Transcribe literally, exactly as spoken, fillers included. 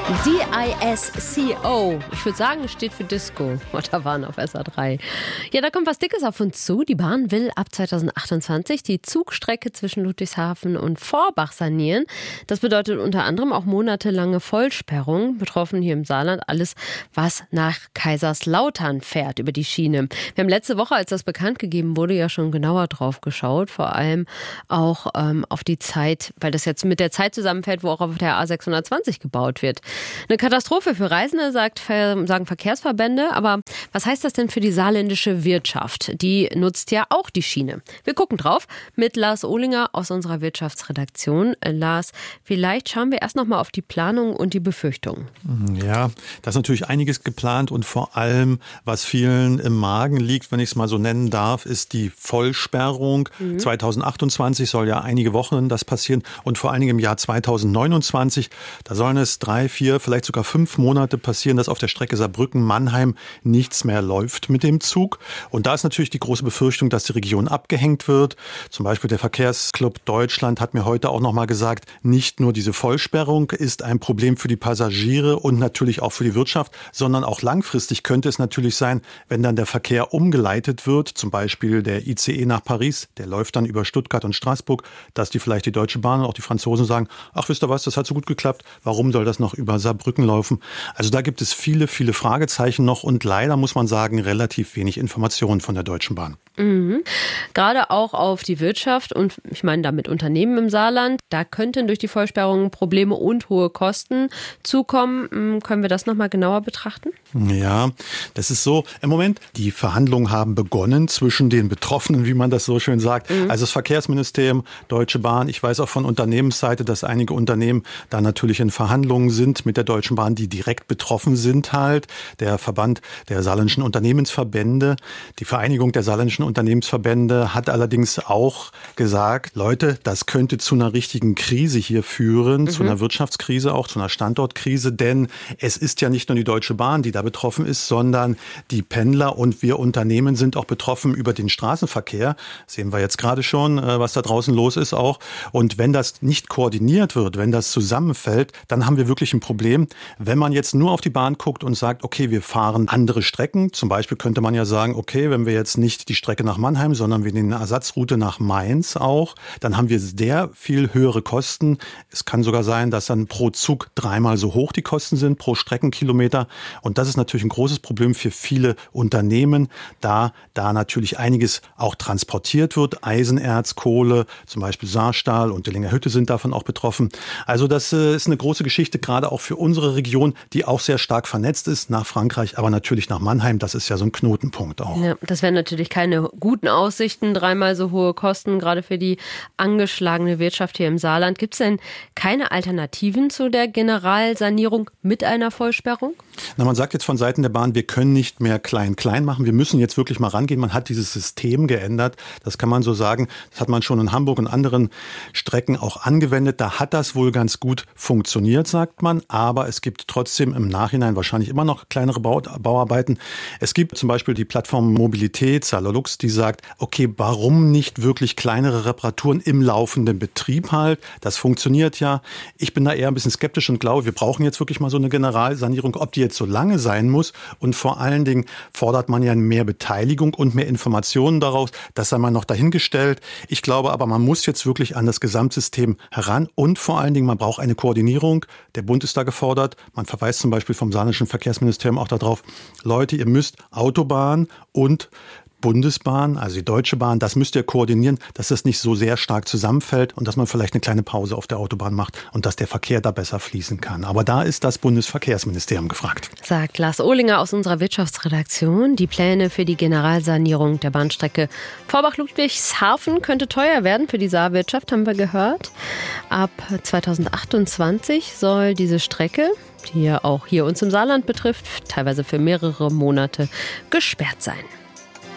D I S C O. Ich würde sagen, es steht für Disco. Da waren auf S A drei. Ja, da kommt was Dickes auf uns zu. Die Bahn will ab zweitausendachtundzwanzig die Zugstrecke zwischen Ludwigshafen und Vorbach sanieren. Das bedeutet unter anderem auch monatelange Vollsperrung. Betroffen hier im Saarland alles, was nach Kaiserslautern fährt über die Schiene. Wir haben letzte Woche, als das bekannt gegeben wurde, ja schon genauer drauf geschaut. Vor allem auch ähm, auf die Zeit, weil das jetzt mit der Zeit zusammenfällt, wo auch auf der A sechshundertzwanzig gebaut wird. Eine Katastrophe für Reisende, sagt, sagen Verkehrsverbände. Aber was heißt das denn für die saarländische Wirtschaft? Die nutzt ja auch die Schiene. Wir gucken drauf mit Lars Ohlinger aus unserer Wirtschaftsredaktion. Äh, Lars, vielleicht schauen wir erst noch mal auf die Planung und die Befürchtungen. Ja, da ist natürlich einiges geplant und vor allem, was vielen im Magen liegt, wenn ich es mal so nennen darf, ist die Vollsperrung. Mhm. zweitausendachtundzwanzig soll ja einige Wochen das passieren und vor allen Dingen im Jahr zweitausendneunundzwanzig, da sollen es drei, vier, vielleicht sogar fünf Monate passieren, dass auf der Strecke Saarbrücken-Mannheim nichts mehr läuft mit dem Zug. Und da ist natürlich die große Befürchtung, dass die Region abgehängt wird. Zum Beispiel der Verkehrsclub Deutschland hat mir heute auch noch mal gesagt, nicht nur diese Vollsperrung ist ein Problem für die Passagiere und natürlich auch für die Wirtschaft, sondern auch langfristig könnte es natürlich sein, wenn dann der Verkehr umgeleitet wird, zum Beispiel der I C E nach Paris, der läuft dann über Stuttgart und Straßburg, dass die vielleicht die Deutsche Bahn und auch die Franzosen sagen, ach, wisst ihr was, das hat so gut geklappt, warum soll das noch über Saarbrücken laufen? Also da gibt es viele, viele Fragezeichen noch und leider muss man sagen, relativ wenig Informationen von der Deutschen Bahn. Mhm. Gerade auch auf die Wirtschaft und ich meine damit Unternehmen im Saarland, da könnten durch die Vollsperrung Probleme und hohe Kosten zukommen. Können wir das nochmal genauer betrachten? Ja, das ist so. Im Moment, die Verhandlungen haben begonnen zwischen den Betroffenen, wie man das so schön sagt. Mhm. Also das Verkehrsministerium, Deutsche Bahn. Ich weiß auch von Unternehmensseite, dass einige Unternehmen da natürlich in Verhandlungen sind mit der Deutschen Bahn, die direkt betroffen sind halt. Der Verband der saarländischen Unternehmensverbände, die Vereinigung der saarländischen Unternehmensverbände hat allerdings auch gesagt, Leute, das könnte zu einer richtigen Krise hier führen, mhm. zu einer Wirtschaftskrise, auch zu einer Standortkrise, denn es ist ja nicht nur die Deutsche Bahn, die da betroffen ist, sondern die Pendler und wir Unternehmen sind auch betroffen über den Straßenverkehr. Sehen wir jetzt gerade schon, was da draußen los ist auch. Und wenn das nicht koordiniert wird, wenn das zusammenfällt, dann haben wir wirklich ein Problem. Wenn man jetzt nur auf die Bahn guckt und sagt, okay, wir fahren andere Strecken, zum Beispiel könnte man ja sagen, okay, wenn wir jetzt nicht die Strecke nach Mannheim, sondern wir nehmen eine Ersatzroute nach Mainz auch, dann haben wir sehr viel höhere Kosten. Es kann sogar sein, dass dann pro Zug dreimal so hoch die Kosten sind, pro Streckenkilometer. Und das ist natürlich ein großes Problem für viele Unternehmen, da da natürlich einiges auch transportiert wird. Eisenerz, Kohle, zum Beispiel Saarstahl und Dillinger Hütte sind davon auch betroffen. Also das ist eine große Geschichte, gerade auch für unsere Region, die auch sehr stark vernetzt ist, nach Frankreich, aber natürlich nach Mannheim. Das ist ja so ein Knotenpunkt auch. Ja, das wären natürlich keine guten Aussichten, dreimal so hohe Kosten, gerade für die angeschlagene Wirtschaft hier im Saarland. Gibt es denn keine Alternativen zu der Generalsanierung mit einer Vollsperrung? Na, man sagt jetzt von Seiten der Bahn, wir können nicht mehr klein-klein machen. Wir müssen jetzt wirklich mal rangehen. Man hat dieses System geändert. Das kann man so sagen. Das hat man schon in Hamburg und anderen Strecken auch angewendet. Da hat das wohl ganz gut funktioniert, sagt man. Aber es gibt trotzdem im Nachhinein wahrscheinlich immer noch kleinere Bau- Bauarbeiten. Es gibt zum Beispiel die Plattform Mobilität, Saarlux, die sagt, okay, warum nicht wirklich kleinere Reparaturen im laufenden Betrieb halt? Das funktioniert ja. Ich bin da eher ein bisschen skeptisch und glaube, wir brauchen jetzt wirklich mal so eine Generalsanierung, ob die jetzt so lange sein muss. Und vor allen Dingen fordert man ja mehr Beteiligung und mehr Informationen daraus. Das sei mal noch dahingestellt. Ich glaube aber, man muss jetzt wirklich an das Gesamtsystem heran und vor allen Dingen, man braucht eine Koordinierung. Der Bund ist da gefordert. Man verweist zum Beispiel vom saarländischen Verkehrsministerium auch darauf, Leute, ihr müsst Autobahn und Bundesbahn, also die Deutsche Bahn, das müsst ihr koordinieren, dass das nicht so sehr stark zusammenfällt und dass man vielleicht eine kleine Pause auf der Autobahn macht und dass der Verkehr da besser fließen kann. Aber da ist das Bundesverkehrsministerium gefragt. Sagt Lars Ohlinger aus unserer Wirtschaftsredaktion. Die Pläne für die Generalsanierung der Bahnstrecke Vorbach-Ludwigshafen könnte teuer werden für die Saarwirtschaft, haben wir gehört. Ab zweitausendachtundzwanzig soll diese Strecke, die ja auch hier uns im Saarland betrifft, teilweise für mehrere Monate gesperrt sein.